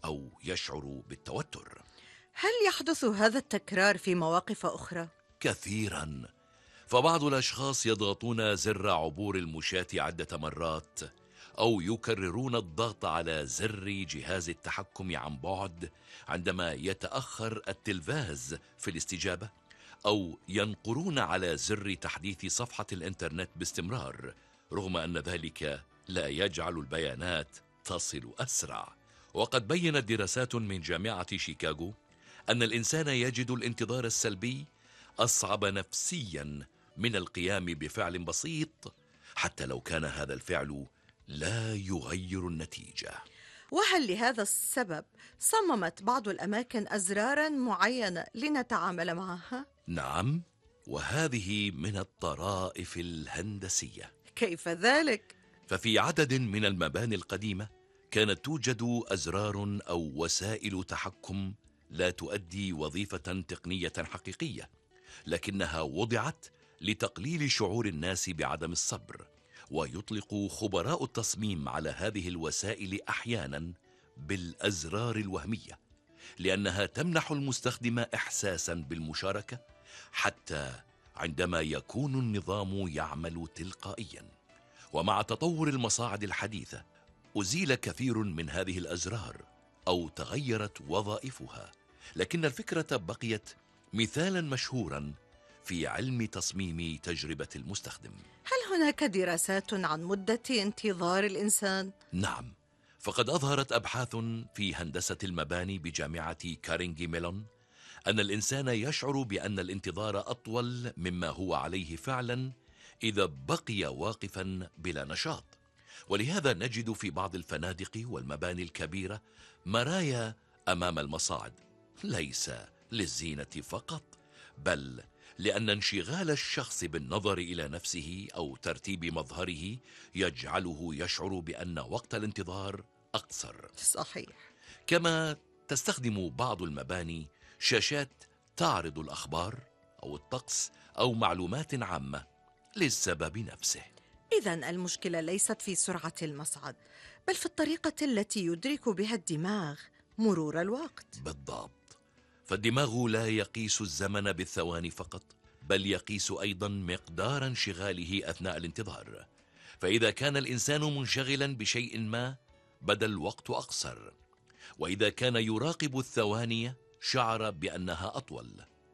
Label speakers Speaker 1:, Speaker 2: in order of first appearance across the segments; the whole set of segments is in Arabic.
Speaker 1: أو يشعر بالتوتر.
Speaker 2: هل يحدث هذا التكرار في مواقف أخرى؟
Speaker 1: كثيرا، فبعض الأشخاص يضغطون زر عبور المشاة عدة مرات، أو يكررون الضغط على زر جهاز التحكم عن بعد عندما يتأخر التلفاز في الاستجابة، أو ينقرون على زر تحديث صفحة الإنترنت باستمرار، رغم أن ذلك لا يجعل البيانات تصل أسرع. وقد بينت دراسات من جامعة شيكاغو أن الإنسان يجد الانتظار السلبي أصعب نفسيا من القيام بفعل بسيط، حتى لو كان هذا الفعل لا يغير النتيجة.
Speaker 2: وهل لهذا السبب صممت بعض الأماكن أزرارا معينة لنتعامل معها؟
Speaker 1: نعم، وهذه من الطرائف الهندسية.
Speaker 2: كيف ذلك؟
Speaker 1: ففي عدد من المباني القديمة كانت توجد أزرار أو وسائل تحكم لا تؤدي وظيفة تقنية حقيقية، لكنها وضعت لتقليل شعور الناس بعدم الصبر. ويطلق خبراء التصميم على هذه الوسائل أحيانا بالأزرار الوهمية، لأنها تمنح المستخدم إحساسا بالمشاركة حتى عندما يكون النظام يعمل تلقائيا. ومع تطور المصاعد الحديثة أزيل كثير من هذه الأزرار أو تغيرت وظائفها، لكن الفكرة بقيت مثالا مشهورا في علم تصميم تجربة المستخدم.
Speaker 2: هل هناك دراسات عن مدة انتظار الإنسان؟
Speaker 1: نعم، فقد أظهرت أبحاث في هندسة المباني بجامعة كارنيجي ميلون أن الإنسان يشعر بأن الانتظار أطول مما هو عليه فعلا إذا بقي واقفا بلا نشاط. ولهذا نجد في بعض الفنادق والمباني الكبيرة مرايا أمام المصاعد، ليس للزينة فقط، بل لأن انشغال الشخص بالنظر إلى نفسه أو ترتيب مظهره يجعله يشعر بأن وقت الانتظار أقصر.
Speaker 2: صحيح.
Speaker 1: كما تستخدم بعض المباني شاشات تعرض الأخبار أو الطقس أو معلومات عامة للسبب نفسه.
Speaker 2: إذن المشكلة ليست في سرعة المصعد، بل في الطريقة التي يدرك بها الدماغ مرور الوقت.
Speaker 1: بالضبط، فالدماغ لا يقيس الزمن بالثواني فقط، بل يقيس أيضا مقدار انشغاله أثناء الانتظار. فإذا كان الإنسان منشغلا بشيء ما بدا الوقت أقصر، وإذا كان يراقب الثواني شعر بأنها أطول.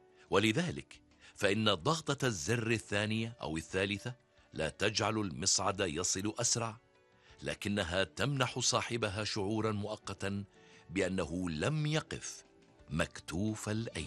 Speaker 1: ولذلك فإن ضغطة الزر الثانية أو الثالثة لا تجعل المصعد يصل أسرع، لكنها تمنح صاحبها شعورا مؤقتا بأنه لم يقف مكتوف الأيدي.